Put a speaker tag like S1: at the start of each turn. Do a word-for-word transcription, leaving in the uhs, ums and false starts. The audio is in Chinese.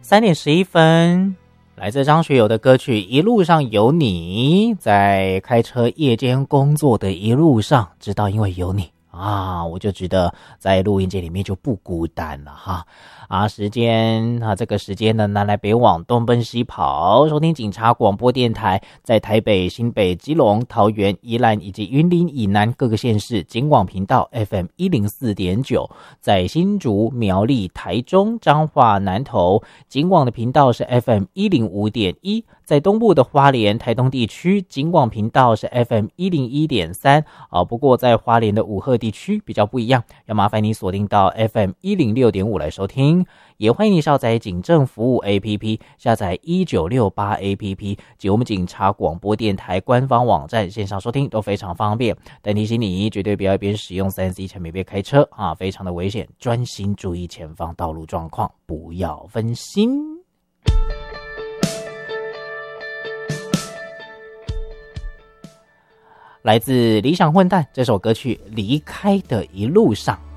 S1: 三点十一分，来自张学友的歌曲《一路上有你》。在开车夜间工作的一路上，知道因为有你啊，我就觉得在录音间里面就不孤单了哈。啊，时间啊，这个时间呢，南来北往，东奔西跑，收听警察广播电台，在台北、新北、基隆、桃园、宜兰以及云林以南各个县市警广频道 F M 一零四点九，在新竹、苗栗、台中、彰化、南投，警广的频道是 F M 一零五点一。在东部的花莲、台东地区，警广频道是 F M 一零一点三啊。不过在花莲的武鹤地区比较不一样，要麻烦你锁定到 F M 一零六点五来收听。也欢迎你下载警政服务 A P P， 下载一九六八 A P P 及我们警察广播电台官方网站线上收听都非常方便。但提醒你，绝对不要一边使用 三 C 产品边开车啊，非常的危险，专心注意前方道路状况，不要分心。来自理想混蛋这首歌曲《离开的一路上》。